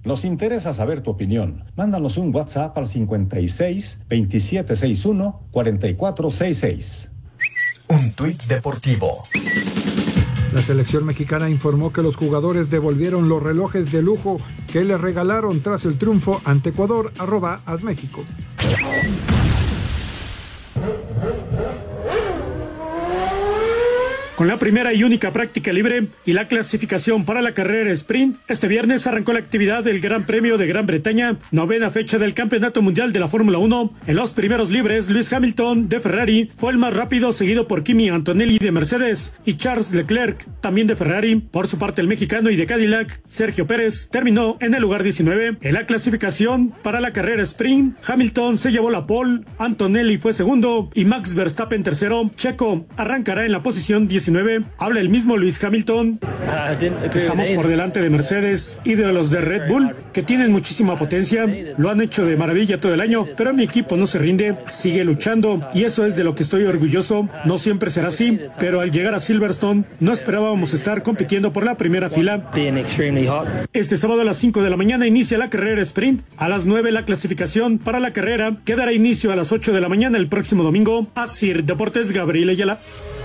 Nos interesa saber tu opinión. Mándanos un WhatsApp al 56 2761 4466. Un tuit deportivo. La selección mexicana informó que los jugadores devolvieron los relojes de lujo que les regalaron tras el triunfo ante Ecuador. @AsMéxico. Con la primera y única práctica libre y la clasificación para la carrera sprint, este viernes arrancó la actividad del Gran Premio de Gran Bretaña, 9ª fecha del Campeonato Mundial de la Fórmula 1. En los primeros libres, Lewis Hamilton de Ferrari fue el más rápido, seguido por Kimi Antonelli de Mercedes y Charles Leclerc, también de Ferrari. Por su parte, el mexicano y de Cadillac, Sergio Pérez, terminó en el lugar 19. En la clasificación para la carrera sprint, Hamilton se llevó la pole, Antonelli fue segundo y Max Verstappen tercero. Checo arrancará en la posición 19. Habla el mismo Lewis Hamilton. Estamos por delante de Mercedes y de los de Red Bull, que tienen muchísima potencia. Lo han hecho de maravilla todo el año, pero mi equipo no se rinde, sigue luchando y eso es de lo que estoy orgulloso. No siempre será así, pero al llegar a Silverstone no esperábamos estar compitiendo por la primera fila. Este sábado a las 5 de la mañana inicia la carrera sprint. A las 9 la clasificación para la carrera, que dará inicio a las 8 de la mañana el próximo domingo. Asir Deportes, Gabriel Ayala.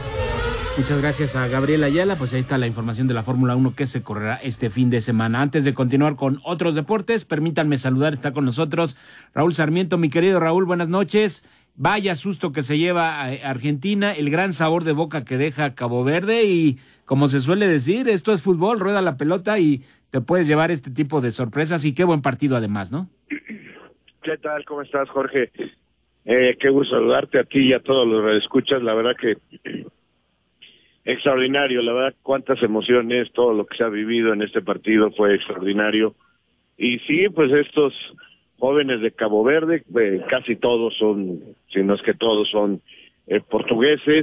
Muchas gracias a Gabriel Ayala. Pues ahí está la información de la Fórmula 1 que se correrá este fin de semana. Antes de continuar con otros deportes, permítanme saludar, está con nosotros Raúl Sarmiento. Mi querido Raúl, buenas noches. Vaya susto que se lleva a Argentina, el gran sabor de boca que deja Cabo Verde y, como se suele decir, esto es fútbol, rueda la pelota y te puedes llevar este tipo de sorpresas y qué buen partido además, ¿no? ¿Qué tal? ¿Cómo estás, Jorge? Qué gusto saludarte a ti y a todos los que escuchas. La verdad que extraordinario, la verdad, cuántas emociones, todo lo que se ha vivido en este partido fue extraordinario. Y sí, pues estos jóvenes de Cabo Verde, casi todos son, si no es que todos son portugueses,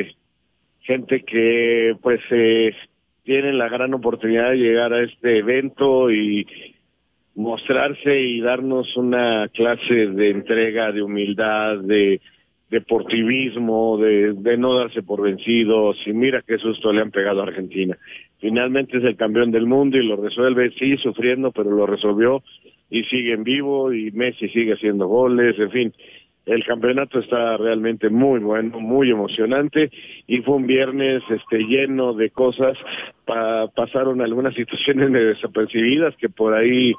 gente que pues tienen la gran oportunidad de llegar a este evento y mostrarse y darnos una clase de entrega, de humildad, de deportivismo, de no darse por vencidos, y mira qué susto le han pegado a Argentina. Finalmente es el campeón del mundo y lo resuelve, sí, sufriendo, pero lo resolvió y sigue en vivo y Messi sigue haciendo goles, en fin, el campeonato está realmente muy bueno, muy emocionante y fue un viernes lleno de cosas. Pasaron algunas situaciones desapercibidas que por ahí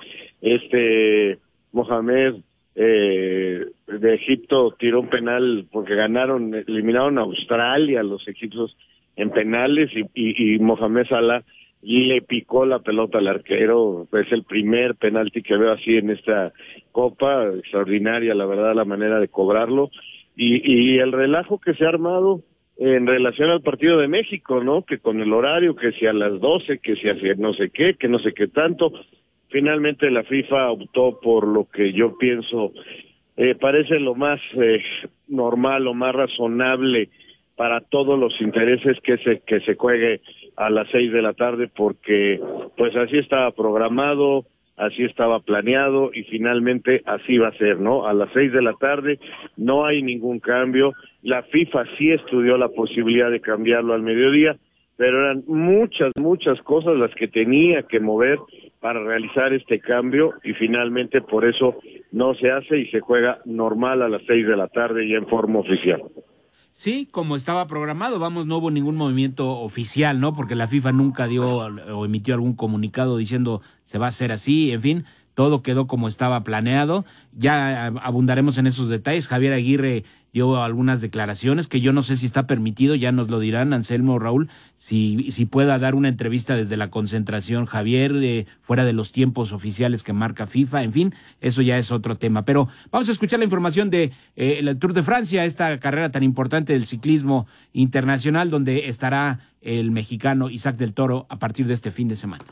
Mohamed de Egipto tiró un penal porque eliminaron a Australia los egipcios en penales y Mohamed Salah le picó la pelota al arquero. Es el primer penalti que veo así en esta Copa, extraordinaria la verdad la manera de cobrarlo y el relajo que se ha armado en relación al partido de México, ¿no? Que con el horario, que si a las 12, que si hacia no sé qué, que no sé qué tanto. Finalmente la FIFA optó por lo que yo pienso parece lo más normal, lo más razonable para todos los intereses que se juegue a las 6 de la tarde, porque pues así estaba programado, así estaba planeado y finalmente así va a ser, ¿no? A las 6 de la tarde no hay ningún cambio. La FIFA sí estudió la posibilidad de cambiarlo al mediodía, pero eran muchas cosas las que tenía que mover para realizar este cambio y finalmente por eso no se hace y se juega normal a las 6 de la tarde ya en forma oficial. Sí, como estaba programado, no hubo ningún movimiento oficial, ¿no? Porque la FIFA nunca dio o emitió algún comunicado diciendo se va a hacer así, en fin, todo quedó como estaba planeado. Ya abundaremos en esos detalles. Javier Aguirre dio algunas declaraciones que yo no sé si está permitido, ya nos lo dirán Anselmo, Raúl, si pueda dar una entrevista desde la concentración Javier, fuera de los tiempos oficiales que marca FIFA, en fin, eso ya es otro tema. Pero vamos a escuchar la información de el Tour de Francia, esta carrera tan importante del ciclismo internacional, donde estará el mexicano Isaac del Toro a partir de este fin de semana.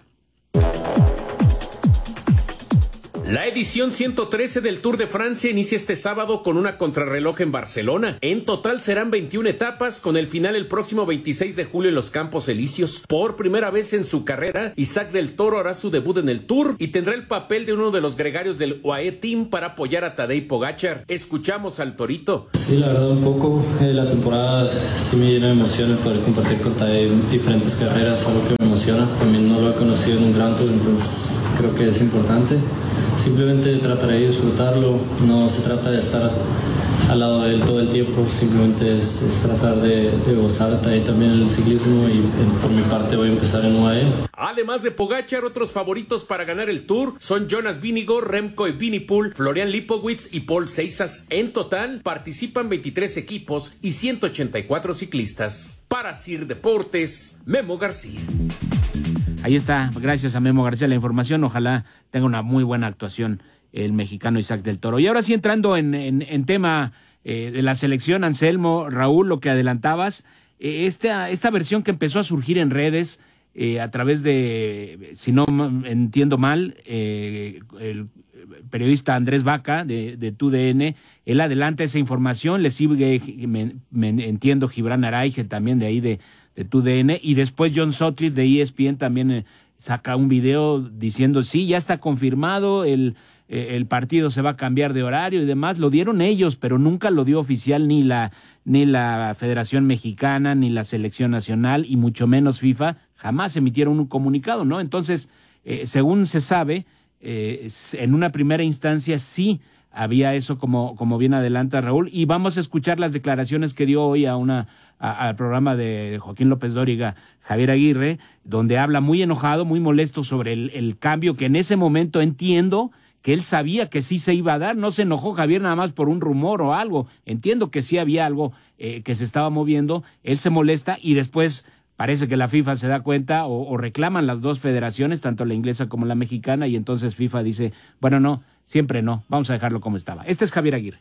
La edición 113 del Tour de Francia inicia este sábado con una contrarreloj en Barcelona. En total serán 21 etapas, con el final el próximo 26 de julio en los Campos Elíseos. Por primera vez en su carrera, Isaac del Toro hará su debut en el Tour y tendrá el papel de uno de los gregarios del UAE Team para apoyar a Tadej Pogačar. Escuchamos al Torito. Sí, la verdad un poco. La temporada sí me llena de emociones poder compartir con Tadej diferentes carreras, algo que me emociona. También no lo he conocido en un Gran Tour, entonces creo que es importante. Simplemente trataré de disfrutarlo, no se trata de estar al lado de él todo el tiempo, simplemente es tratar de gozar también el ciclismo y por mi parte voy a empezar en UAE. Además de Pogačar, otros favoritos para ganar el Tour son Jonas Vingegaard, Remco Evenepoel, Florian Lipowitz y Paul Seixas. En total participan 23 equipos y 184 ciclistas. Para CIR Deportes, Memo García. Ahí está, gracias a Memo García la información, ojalá tenga una muy buena actuación el mexicano Isaac del Toro. Y ahora sí, entrando en tema de la selección, Anselmo, Raúl, lo que adelantabas, esta versión que empezó a surgir en redes a través de, si no entiendo mal, el periodista Andrés Vaca de TUDN, él adelanta esa información, le sigue, me entiendo, Gibran Araige también de ahí de TUDN, y después John Sutcliffe de ESPN también saca un video diciendo, sí, ya está confirmado, el partido se va a cambiar de horario y demás. Lo dieron ellos, pero nunca lo dio oficial ni la Federación Mexicana, ni la Selección Nacional, y mucho menos FIFA. Jamás emitieron un comunicado, ¿no? Entonces, según se sabe, en una primera instancia sí había eso, como bien adelanta Raúl, y vamos a escuchar las declaraciones que dio hoy al programa de Joaquín López Dóriga, Javier Aguirre, donde habla muy enojado, muy molesto sobre el cambio que en ese momento entiendo que él sabía que sí se iba a dar. No se enojó Javier nada más por un rumor o algo, entiendo que sí había algo que se estaba moviendo, él se molesta y después parece que la FIFA se da cuenta o reclaman las dos federaciones, tanto la inglesa como la mexicana, y entonces FIFA dice, bueno, no, siempre no, vamos a dejarlo como estaba. Este es Javier Aguirre.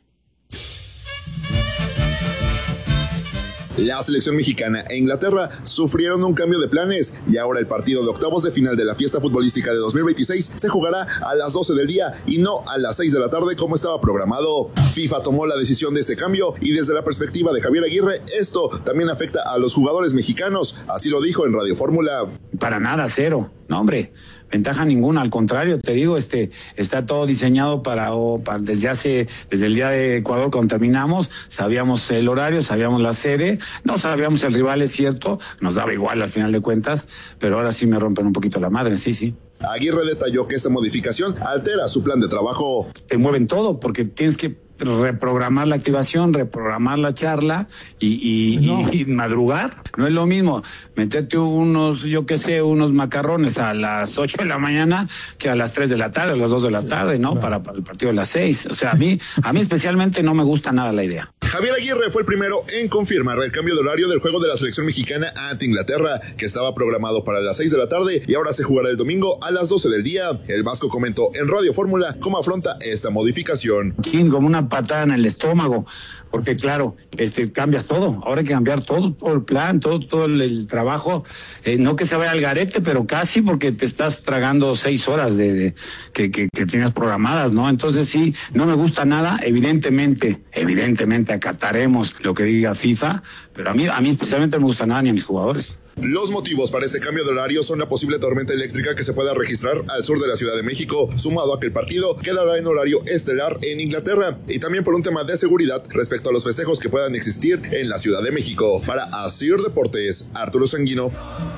La selección mexicana e Inglaterra sufrieron un cambio de planes y ahora el partido de octavos de final de la fiesta futbolística de 2026 se jugará a las 12 del día y no a las 6 de la tarde como estaba programado. FIFA tomó la decisión de este cambio y desde la perspectiva de Javier Aguirre, esto también afecta a los jugadores mexicanos, así lo dijo en Radio Fórmula. Para nada, cero, no hombre. Ventaja ninguna, al contrario, te digo, está todo diseñado desde el día de Ecuador cuando terminamos, sabíamos el horario, sabíamos la sede, no sabíamos el rival, es cierto, nos daba igual al final de cuentas, pero ahora sí me rompen un poquito la madre, sí. Aguirre detalló que esta modificación altera su plan de trabajo. Te mueven todo porque tienes que reprogramar la activación, reprogramar la charla y madrugar. No es lo mismo meterte unos macarrones a las 8 de la mañana que a las 3 de la tarde, a las 2 de la tarde, ¿no? Claro. Para el partido de las 6. O sea, a mí especialmente no me gusta nada la idea. Javier Aguirre fue el primero en confirmar el cambio de horario del juego de la selección mexicana ante Inglaterra, que estaba programado para las 6 de la tarde y ahora se jugará el domingo a las 12 del día. El vasco comentó en Radio Fórmula cómo afronta esta modificación. Como una patada en el estómago, porque claro, cambias todo, ahora hay que cambiar todo el plan, todo el trabajo, no que se vaya al garete, pero casi, porque te estás tragando 6 horas que tienes programadas, ¿no? Entonces sí, no me gusta nada, evidentemente acataremos lo que diga FIFA, pero a mí especialmente no me gusta nada ni a mis jugadores. Los motivos para este cambio de horario son la posible tormenta eléctrica que se pueda registrar al sur de la Ciudad de México, sumado a que el partido quedará en horario estelar en Inglaterra, y también por un tema de seguridad respecto a los festejos que puedan existir en la Ciudad de México. Para CIR Deportes, Arturo Sanguino.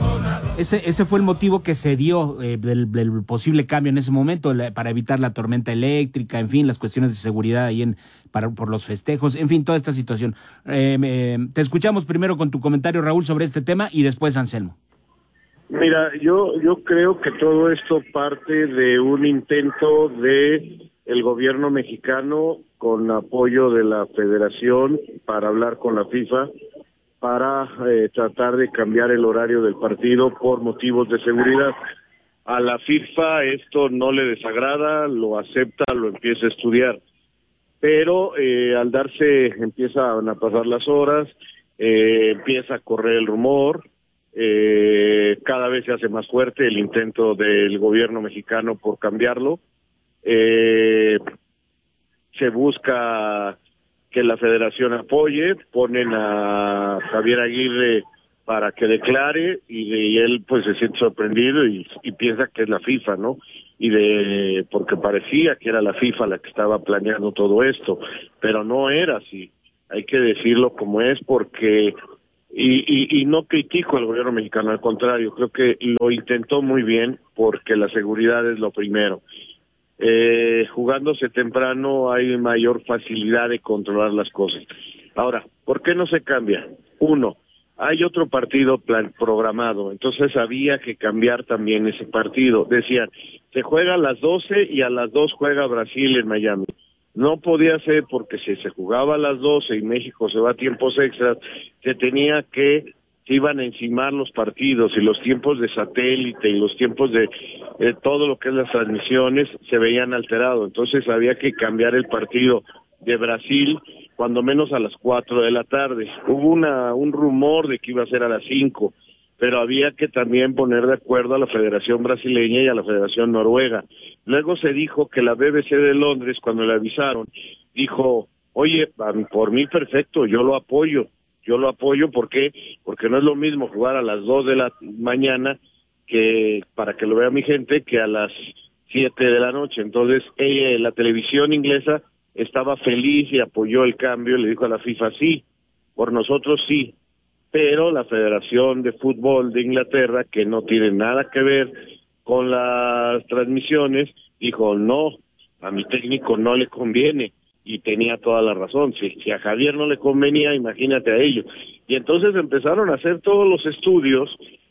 Ese fue el motivo que se dio del posible cambio en ese momento, para evitar la tormenta eléctrica, en fin, las cuestiones de seguridad ahí por los festejos, en fin, toda esta situación. Te escuchamos primero con tu comentario, Raúl, sobre este tema y después Anselmo. Mira, yo creo que todo esto parte de un intento de el gobierno mexicano con apoyo de la Federación para hablar con la FIFA para tratar de cambiar el horario del partido por motivos de seguridad. A la FIFA esto no le desagrada, lo acepta, lo empieza a estudiar, pero empiezan a pasar las horas, empieza a correr el rumor, cada vez se hace más fuerte el intento del gobierno mexicano por cambiarlo, se busca que la federación apoye, ponen a Javier Aguirre para que declare y él pues se siente sorprendido y piensa que es la FIFA, ¿no? Porque parecía que era la FIFA la que estaba planeando todo esto, pero no era así. Hay que decirlo como es, porque Y no critico al gobierno mexicano, al contrario, creo que lo intentó muy bien porque la seguridad es lo primero. Jugándose temprano hay mayor facilidad de controlar las cosas. Ahora, ¿por qué no se cambia? Uno, hay otro partido programado, entonces había que cambiar también ese partido. Decían, se juega a las 12 y a las 2 juega Brasil en Miami. No podía ser porque si se jugaba a las 12 y México se va a tiempos extras, se iban a encimar los partidos y los tiempos de satélite y los tiempos de todo lo que es las transmisiones se veían alterados. Entonces había que cambiar el partido de Brasil cuando menos a las 4 de la tarde. Hubo un rumor de que iba a ser a las 5, pero había que también poner de acuerdo a la Federación Brasileña y a la Federación Noruega. Luego se dijo que la BBC de Londres, cuando le avisaron, dijo, oye, por mí perfecto, yo lo apoyo, ¿por qué? Porque no es lo mismo jugar a las 2 de la mañana, que para que lo vea mi gente, que a las 7 de la noche. Entonces, la televisión inglesa estaba feliz y apoyó el cambio, le dijo a la FIFA, sí, por nosotros sí, pero la Federación de Fútbol de Inglaterra, que no tiene nada que ver con las transmisiones, dijo, no, a mi técnico no le conviene. Y tenía toda la razón. Si a Javier no le convenía, imagínate a ellos. Y entonces empezaron a hacer todos los estudios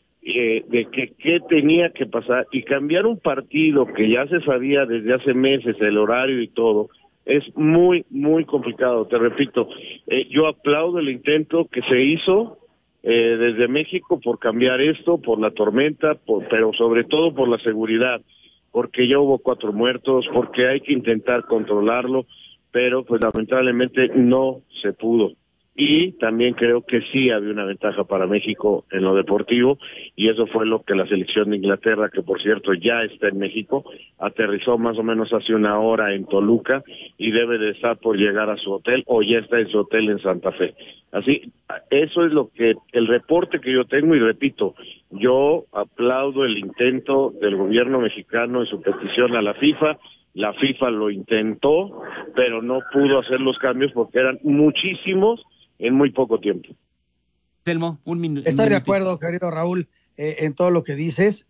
de qué tenía que pasar, y cambiar un partido que ya se sabía desde hace meses, el horario y todo, es muy, muy complicado. Te repito, yo aplaudo el intento que se hizo desde México por cambiar esto, por la tormenta, pero sobre todo por la seguridad, porque ya hubo 4 muertos, porque hay que intentar controlarlo, pero pues lamentablemente no se pudo. Y también creo que sí había una ventaja para México en lo deportivo, y eso fue lo que la selección de Inglaterra, que por cierto ya está en México, aterrizó más o menos hace 1 hora en Toluca y debe de estar por llegar a su hotel, o ya está en su hotel en Santa Fe. Así, eso es el reporte que yo tengo, y repito, yo aplaudo el intento del gobierno mexicano en su petición a la FIFA. La FIFA lo intentó, pero no pudo hacer los cambios porque eran muchísimos en muy poco tiempo. Telmo, un minuto. Estoy de acuerdo, querido Raúl, en todo lo que dices.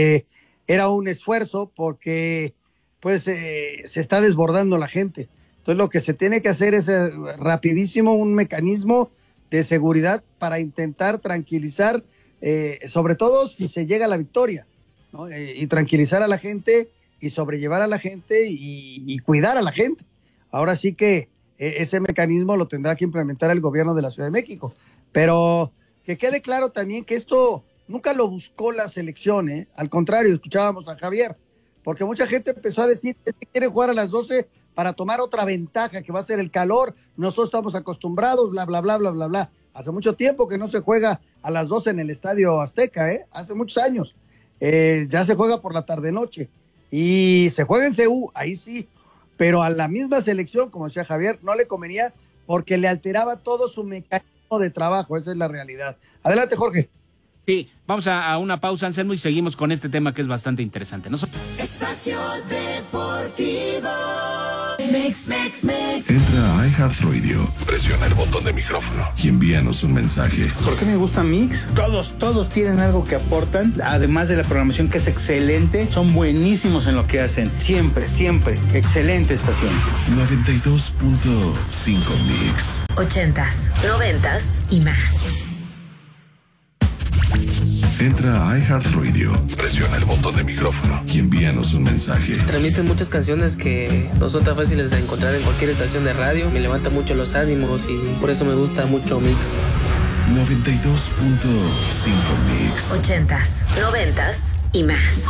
Era un esfuerzo porque pues se está desbordando la gente. Entonces lo que se tiene que hacer es rapidísimo un mecanismo de seguridad para intentar tranquilizar, sobre todo si se llega a la victoria, ¿no? Y tranquilizar a la gente y sobrellevar a la gente y cuidar a la gente. Ahora sí que ese mecanismo lo tendrá que implementar el gobierno de la Ciudad de México. Pero que quede claro también que esto nunca lo buscó la selección, ¿eh? Al contrario, escuchábamos a Javier, porque mucha gente empezó a decir que quiere jugar a las 12 para tomar otra ventaja, que va a ser el calor, nosotros estamos acostumbrados, bla, bla, bla, bla, bla, bla. Hace mucho tiempo que no se juega a las 12 en el Estadio Azteca, hace muchos años. Ya se juega por la tarde-noche. Y se juega en CU, ahí sí, pero a la misma selección, como decía Javier, no le convenía porque le alteraba todo su mecanismo de trabajo. Esa es la realidad. Adelante, Jorge. Sí, vamos a una pausa, Anselmo, y seguimos con este tema que es bastante interesante. Espacio Deportivo. Mix. Entra a iHeartRadio, presiona el botón de micrófono y envíanos un mensaje. ¿Por qué me gusta Mix? Todos tienen algo que aportan, además de la programación que es excelente, son buenísimos en lo que hacen. Siempre, excelente estación. 92.5 Mix. 80s, 90s y más. Entra a iHeartRadio, presiona el botón de micrófono y envíanos un mensaje. Transmiten muchas canciones que no son tan fáciles de encontrar en cualquier estación de radio. Me levanta mucho los ánimos y por eso me gusta mucho Mix. 92.5 Mix. 80s, 90s y más.